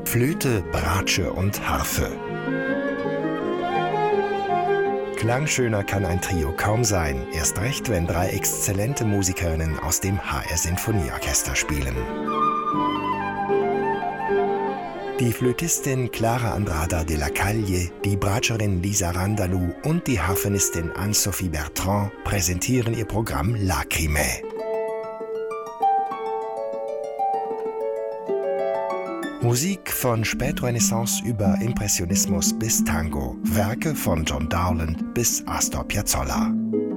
Flöte, Bratsche und Harfe. Klangschöner kann ein Trio kaum sein, erst recht, wenn 3 exzellente Musikerinnen aus dem HR Sinfonieorchester spielen. Die Flötistin Clara Andrada de la Calle, die Bratscherin Lisa Randalou und die Harfenistin Anne-Sophie Bertrand präsentieren ihr Programm Lacrimae. Musik von Spätrenaissance über Impressionismus bis Tango, Werke von John Dowland bis Astor Piazzolla.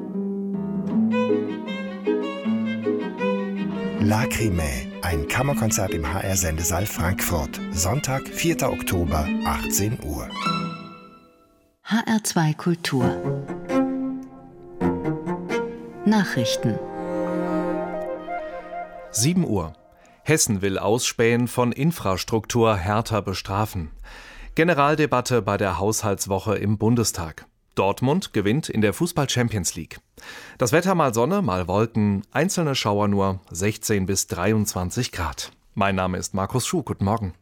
Lacrimae, ein Kammerkonzert im HR-Sendesaal Frankfurt, Sonntag, 4. Oktober, 18 Uhr. HR2 Kultur. Nachrichten. 7 Uhr. Hessen will Ausspähen von Infrastruktur härter bestrafen. Generaldebatte bei der Haushaltswoche im Bundestag. Dortmund gewinnt in der Fußball-Champions League. Das Wetter mal Sonne, mal Wolken, einzelne Schauer nur, 16 bis 23 Grad. Mein Name ist Markus Schuh, guten Morgen.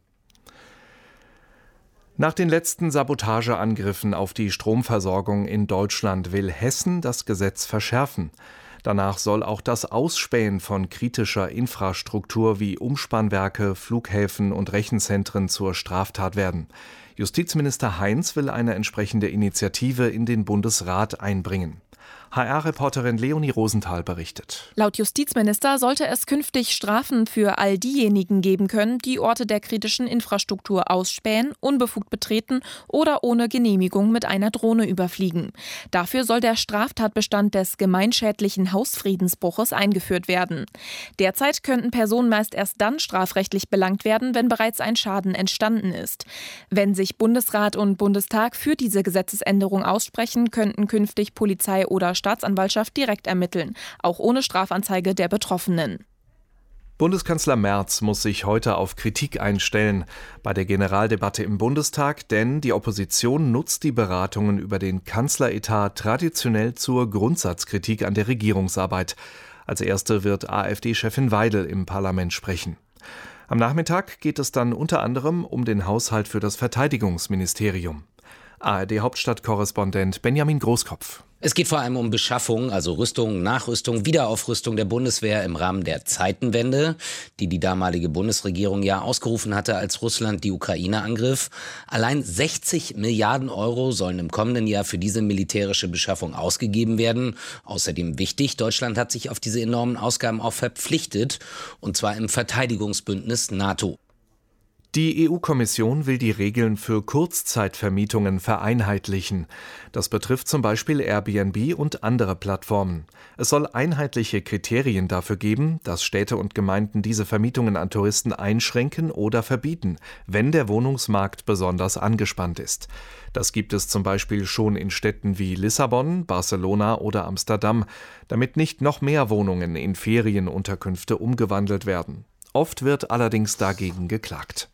Nach den letzten Sabotageangriffen auf die Stromversorgung in Deutschland will Hessen das Gesetz verschärfen. Danach soll auch das Ausspähen von kritischer Infrastruktur wie Umspannwerke, Flughäfen und Rechenzentren zur Straftat werden. Justizminister Heinz will eine entsprechende Initiative in den Bundesrat einbringen. HR-Reporterin Leonie Rosenthal berichtet. Laut Justizminister sollte es künftig Strafen für all diejenigen geben können, die Orte der kritischen Infrastruktur ausspähen, unbefugt betreten oder ohne Genehmigung mit einer Drohne überfliegen. Dafür soll der Straftatbestand des gemeinschädlichen Hausfriedensbruches eingeführt werden. Derzeit könnten Personen meist erst dann strafrechtlich belangt werden, wenn bereits ein Schaden entstanden ist. Wenn sich Bundesrat und Bundestag für diese Gesetzesänderung aussprechen, könnten künftig Polizei oder Staatsanwaltschaft direkt ermitteln, auch ohne Strafanzeige der Betroffenen. Bundeskanzler Merz muss sich heute auf Kritik einstellen bei der Generaldebatte im Bundestag, denn die Opposition nutzt die Beratungen über den Kanzleretat traditionell zur Grundsatzkritik an der Regierungsarbeit. Als erste wird AfD-Chefin Weidel im Parlament sprechen. Am Nachmittag geht es dann unter anderem um den Haushalt für das Verteidigungsministerium. ARD-Hauptstadtkorrespondent Benjamin Großkopf. Es geht vor allem um Beschaffung, also Rüstung, Nachrüstung, Wiederaufrüstung der Bundeswehr im Rahmen der Zeitenwende, die damalige Bundesregierung ja ausgerufen hatte, als Russland die Ukraine angriff. Allein 60 Milliarden Euro sollen im kommenden Jahr für diese militärische Beschaffung ausgegeben werden. Außerdem wichtig, Deutschland hat sich auf diese enormen Ausgaben auch verpflichtet, und zwar im Verteidigungsbündnis NATO. Die EU-Kommission will die Regeln für Kurzzeitvermietungen vereinheitlichen. Das betrifft zum Beispiel Airbnb und andere Plattformen. Es soll einheitliche Kriterien dafür geben, dass Städte und Gemeinden diese Vermietungen an Touristen einschränken oder verbieten, wenn der Wohnungsmarkt besonders angespannt ist. Das gibt es zum Beispiel schon in Städten wie Lissabon, Barcelona oder Amsterdam, damit nicht noch mehr Wohnungen in Ferienunterkünfte umgewandelt werden. Oft wird allerdings dagegen geklagt.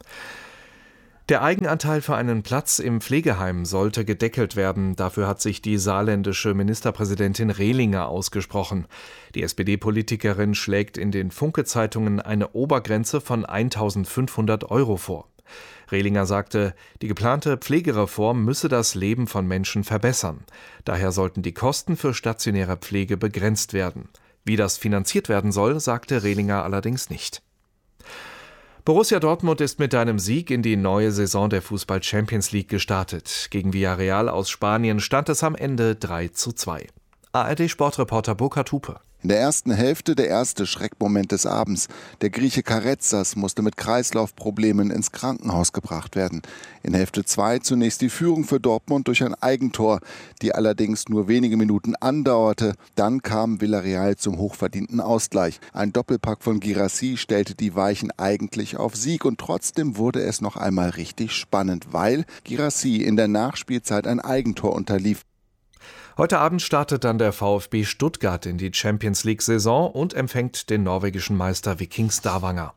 Der Eigenanteil für einen Platz im Pflegeheim sollte gedeckelt werden. Dafür hat sich die saarländische Ministerpräsidentin Rehlinger ausgesprochen. Die SPD-Politikerin schlägt in den Funke-Zeitungen eine Obergrenze von 1.500 € vor. Rehlinger sagte, die geplante Pflegereform müsse das Leben von Menschen verbessern. Daher sollten die Kosten für stationäre Pflege begrenzt werden. Wie das finanziert werden soll, sagte Rehlinger allerdings nicht. Borussia Dortmund ist mit einem Sieg in die neue Saison der Fußball-Champions League gestartet. Gegen Villarreal aus Spanien stand es am Ende 3:2. ARD-Sportreporter Burkhard Hupe. In der ersten Hälfte der erste Schreckmoment des Abends. Der Grieche Karetzas musste mit Kreislaufproblemen ins Krankenhaus gebracht werden. In Hälfte 2 zunächst die Führung für Dortmund durch ein Eigentor, die allerdings nur wenige Minuten andauerte. Dann kam Villarreal zum hochverdienten Ausgleich. Ein Doppelpack von Guirassy stellte die Weichen eigentlich auf Sieg, und trotzdem wurde es noch einmal richtig spannend, weil Guirassy in der Nachspielzeit ein Eigentor unterlief. Heute Abend startet dann der VfB Stuttgart in die Champions-League-Saison und empfängt den norwegischen Meister Viking Stavanger.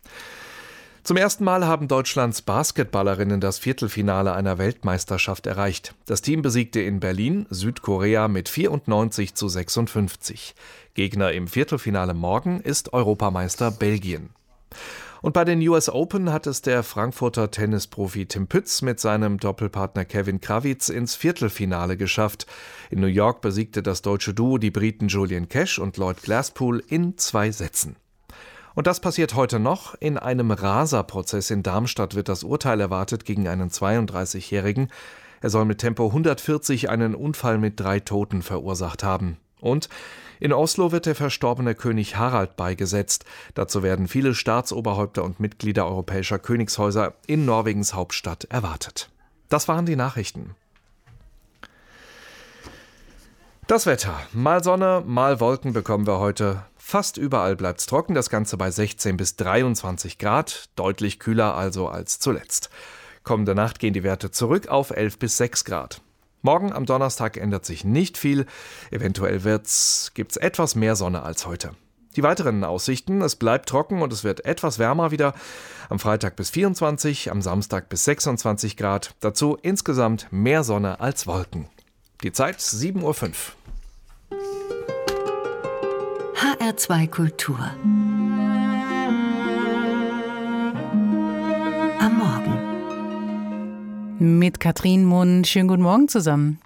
Zum ersten Mal haben Deutschlands Basketballerinnen das Viertelfinale einer Weltmeisterschaft erreicht. Das Team besiegte in Berlin Südkorea mit 94:56. Gegner im Viertelfinale morgen ist Europameister Belgien. Und bei den US Open hat es der Frankfurter Tennisprofi Tim Pütz mit seinem Doppelpartner Kevin Krawitz ins Viertelfinale geschafft. In New York besiegte das deutsche Duo die Briten Julian Cash und Lloyd Glasspool in 2 Sätzen. Und das passiert heute noch. In einem Raserprozess in Darmstadt wird das Urteil erwartet gegen einen 32-Jährigen. Er soll mit Tempo 140 einen Unfall mit 3 Toten verursacht haben. Und in Oslo wird der verstorbene König Harald beigesetzt. Dazu werden viele Staatsoberhäupter und Mitglieder europäischer Königshäuser in Norwegens Hauptstadt erwartet. Das waren die Nachrichten. Das Wetter. Mal Sonne, mal Wolken bekommen wir heute. Fast überall bleibt's trocken, das Ganze bei 16 bis 23 Grad, deutlich kühler also als zuletzt. Kommende Nacht gehen die Werte zurück auf 11 bis 6 Grad. Morgen am Donnerstag ändert sich nicht viel, eventuell gibt's etwas mehr Sonne als heute. Die weiteren Aussichten: Es bleibt trocken und es wird etwas wärmer wieder. Am Freitag bis 24, am Samstag bis 26 Grad, dazu insgesamt mehr Sonne als Wolken. Die Zeit 7:05 Uhr. HR2 Kultur. Am Morgen. Mit Katrin Mund. Schönen guten Morgen zusammen.